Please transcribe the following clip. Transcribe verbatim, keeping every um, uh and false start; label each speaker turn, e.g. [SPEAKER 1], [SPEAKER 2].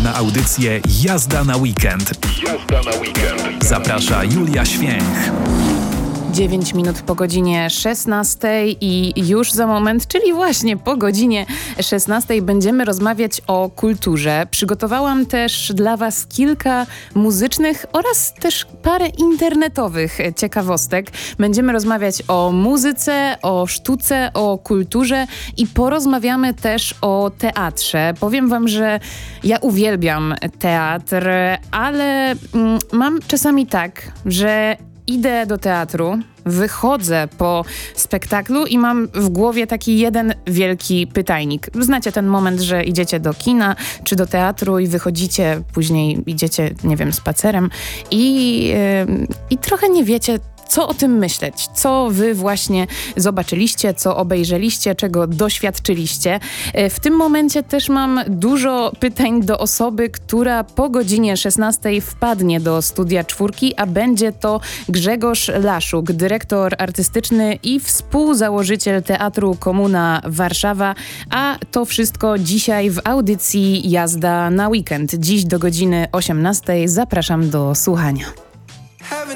[SPEAKER 1] na audycję Jazda na weekend. Jazda na weekend. Zaprasza Julia Święch.
[SPEAKER 2] dziewięć minut po godzinie szesnastej i już za moment, czyli właśnie po godzinie szesnastej będziemy rozmawiać o kulturze. Przygotowałam też dla Was kilka muzycznych oraz też parę internetowych ciekawostek. Będziemy rozmawiać o muzyce, o sztuce, o kulturze i porozmawiamy też o teatrze. Powiem Wam, że ja uwielbiam teatr, ale mm, mam czasami tak, że idę do teatru, wychodzę po spektaklu i mam w głowie taki jeden wielki pytajnik. Znacie ten moment, że idziecie do kina czy do teatru i wychodzicie, później idziecie, nie wiem, spacerem i, yy, i trochę nie wiecie, co o tym myśleć, co wy właśnie zobaczyliście, co obejrzeliście, czego doświadczyliście. W tym momencie też mam dużo pytań do osoby, która po godzinie szesnastej wpadnie do Studia Czwórki, a będzie to Grzegorz Laszuk, dyrektor artystyczny i współzałożyciel Teatru Komuna Warszawa, a to wszystko dzisiaj w audycji Jazda na weekend. Dziś do godziny osiemnastej zapraszam do słuchania.